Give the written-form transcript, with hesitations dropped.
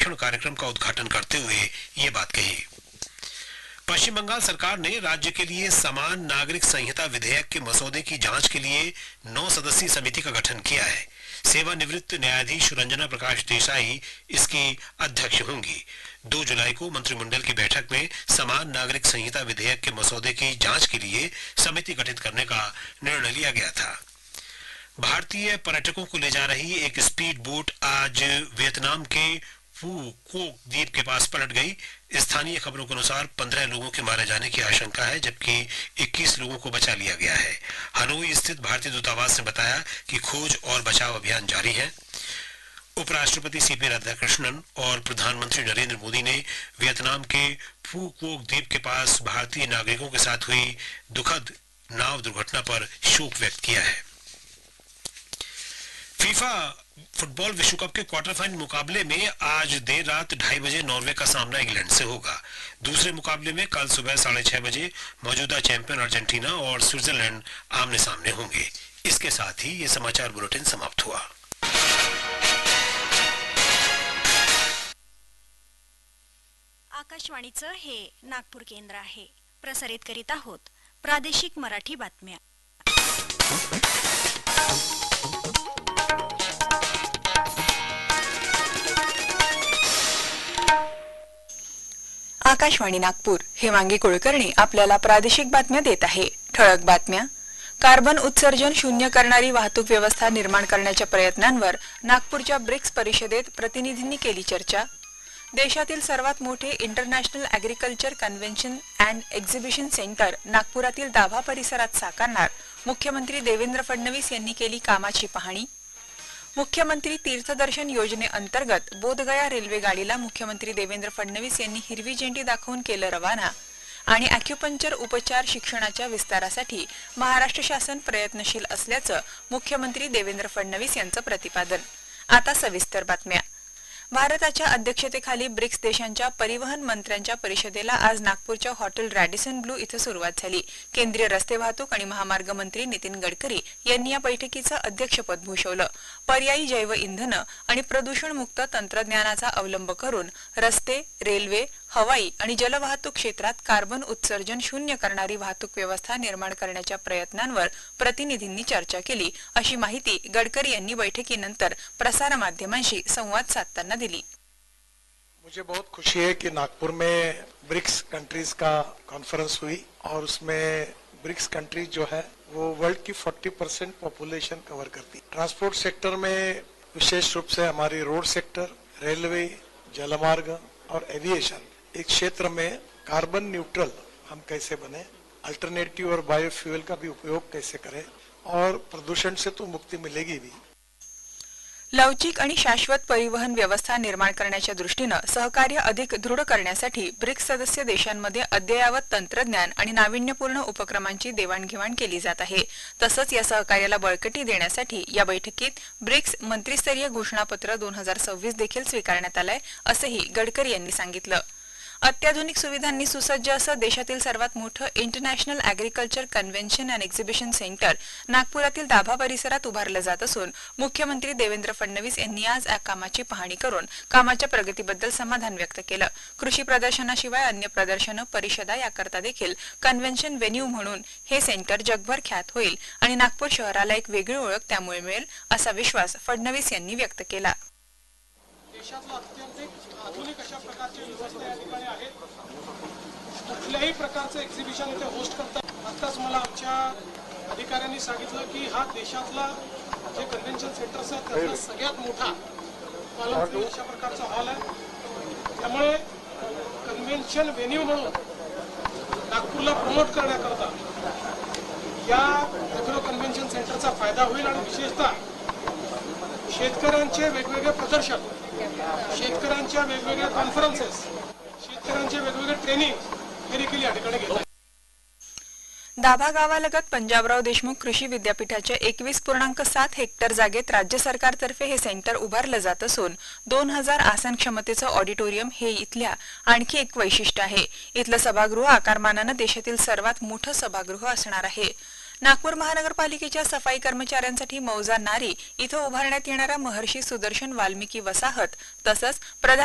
प्रशिक्षण कार्यक्रम का उद्घाटन करते हुए ये बात कही। पश्चिम बंगाल सरकार ने राज्य के लिए समान नागरिक संहिता विधेयक के मसौदे की जांच के लिए 9 सदस्यीय समिति का गठन किया है। सेवानिवृत्त न्यायाधीश रंजना प्रकाश देसाई इसकी अध्यक्ष होंगी। 2 जुलाई को मंत्रिमंडल की बैठक में समान नागरिक संहिता विधेयक के मसौदे की जांच के लिए समिति गठित करने का निर्णय लिया गया था। भारतीय पर्यटकों को ले जा रही एक स्पीड बोट आज वियतनाम के फू कोक द्वीप के पास पलट गई। स्थानीय खबरों के अनुसार 15 लोगों के मारे जाने की आशंका है, जबकि 21 लोगों को बचा लिया गया है। हनोई स्थित भारतीय दूतावास ने बताया कि खोज और बचाव अभियान जारी है। उपराष्ट्रपति सीपी राधाकृष्णन और प्रधानमंत्री नरेंद्र मोदी ने वियतनाम के फू कोक द्वीप के पास भारतीय नागरिकों के साथ हुई दुखद नाव दुर्घटना पर शोक व्यक्त किया है। फीफा फुटबॉल विश्व कप के क्वार्टर फाइनल मुकाबले में आज देर रात 2:30 बजे नॉर्वे का सामना इंग्लैंड से होगा। दूसरे मुकाबले में कल सुबह 6:30 बजे मौजूदा चैंपियन अर्जेंटीना और स्विट्जरलैंड आमने सामने होंगे। इसके साथ ही ये समाचार बुलेटिन समाप्त हुआ। आकाशवाणीचं हे नागपूर केंद्र आहे। प्रसारित करीत आहोत प्रादेशिक मराठी बातम्या। आकाशवाणी नागपूर हेमांगी कुलकर्णी आपल्याला प्रादेशिक बातम्या देत आहे। ठळक बातम्या। कार्बन उत्सर्जन शून्य करणारी वाहतूक व्यवस्था निर्माण करण्याच्या प्रयत्नांवर नागपूरच्या ब्रिक्स परिषदेत प्रतिनिधींनी केली चर्चा। देशातील सर्वात मोठे international agriculture convention and exhibition centre नागपुरातील दाभा परिसरात साकारणार। मुख्यमंत्री देवेंद्र फडणवीस यांनी केली कामाची पाहणी। मुख्यमंत्री तीर्थदर्शन योजनेअंतर्गत बोधगया रेल्वे गाडीला मुख्यमंत्री देवेंद्र फडणवीस यांनी हिरवी झेंडी दाखवून केलं रवाना। आणि ॲक्युपंक्चर उपचार शिक्षणाच्या विस्तारासाठी महाराष्ट्र शासन प्रयत्नशील असल्याचं मुख्यमंत्री देवेंद्र फडणवीस यांचं प्रतिपादन। आता सविस्तर बातम्या। भारताच्या अध्यक्षतेखाली ब्रिक्स देशांच्या परिवहन मंत्र्यांच्या परिषदेला आज नागपूरच्या हॉटेल रॅडिसन ब्लू इथं सुरुवात झाली। केंद्रीय रस्ते वाहतूक आणि महामार्ग मंत्री नितीन गडकरी यांनी या बैठकीचं अध्यक्षपद भूषवलं। पर्यायी जैव इंधन आणि प्रदूषणमुक्त तंत्रज्ञानाचा अवलंब करून रस्ते, रेल्वे, हवाई आणि जलवाहतूक क्षेत्रात कार्बन उत्सर्जन शून्य करणारी वाहतूक व्यवस्था निर्माण करण्याच्या प्रयत्नांवर प्रतिनिधींनी चर्चा केली, अशी माहिती गडकरी यांनी बैठकीनंतर प्रसार माध्यमांशी संवाद साधताना दिली। मुझे बहुत खुशी है कि नागपुर में ब्रिक्स कंट्रीज का कॉन्फ्रेंस हुई और उसमें ब्रिक्स कंट्रीज जो है वो वर्ल्ड की 40% पॉपुलेशन कवर करती। ट्रांसपोर्ट सेक्टर में विशेष रूप से हमारी रोड सेक्टर, रेलवे, जलमार्ग और एविएशन एक क्षेत्र में कार्बन न्यूट्रल हम कैसे बने, अल्टरनेटिव और बायोफ्यूल का भी उपयोग कैसे करें और प्रदूषण से तो मुक्ति मिलेगी भी। लवचिक आणि शाश्वत परिवहन व्यवस्था निर्माण करण्याच्या दृष्टीने सहकार्य अधिक दृढ करण्यासाठी ब्रिक्स सदस्य देशांमध्ये अद्ययावत तंत्रज्ञान आणि नाविन्यपूर्ण उपक्रमांची देवाणघेवाण केली जात आहे। तसंच या सहकार्याला बळकटी देण्यासाठी या बैठकीत ब्रिक्स मंत्रिस्तरीय घोषणापत्र 2026 देखील स्वीकारण्यात आलंय, असंही गडकरी यांनी सांगितलं। अत्याधुनिक सुविधांनी सुसज्ज असं देशातील सर्वात मोठं international agriculture convention and exhibition centre नागपुरातील दाभा परिसरात उभारलं जात असून मुख्यमंत्री देवेंद्र फडणवीस यांनी आज या कामाची पाहणी करून कामाच्या प्रगतीबद्दल समाधान व्यक्त केलं। कृषी प्रदर्शनाशिवाय अन्य प्रदर्शनं, परिषदा याकरता देखील कन्व्हेन्शन व्हेन्यू म्हणून हे सेंटर जगभर ख्यात होईल आणि नागपूर शहराला एक वेगळी ओळख त्यामुळे मिळेल, असा विश्वास फडणवीस यांनी व्यक्त केला। देशातला अत्यंत आधुनिक अशा प्रकारचे व्यवस्था या ठिकाणी आहेत। कुठल्याही प्रकारचं एक्झिबिशन इथे होस्ट करतात। आताच मला आमच्या अधिकाऱ्यांनी सांगितलं की हा देशातला जे कन्व्हेन्शन सेंटर्स आहेत त्यातला सगळ्यात मोठा पालनपुरी अशा प्रकारचा हॉल आहे। त्यामुळे कन्व्हेन्शन व्हेन्यू म्हणून नागपूरला प्रमोट करण्याकरता या एग्रो कन्व्हेन्शन सेंटरचा फायदा होईल आणि विशेषतः शेतकऱ्यांचे वेगवेगळे प्रदर्शन, शेतकऱ्यांच्या वेगवेगळ्या कॉन्फरन्सेस, शेतकऱ्यांचे वेगवेगळे ट्रेनिंग हे देखील या ठिकाणी घेतात। दाभा गावालगत पंजाबराव देशमुख कृषी विद्यापीठाच्या 21.7 हेक्टर जागेत राज्य सरकारतर्फे हे सेंटर उभारलं जात असून 2000 आसन क्षमतेचं ऑडिटोरियम हे इथल्या आणखी एक वैशिष्ट्य आहे। इथलं सभागृह आकारमानानं देशातील सर्वात मोठं सभागृह असणार आहे। नागपूर महानगरपालिकेच्या सफाई कर्मचाऱ्यांसाठी मौजा नारी इथं उभारण्यात येणारा महर्षी सुदर्शन वाल्मिकी वसाहत तसंच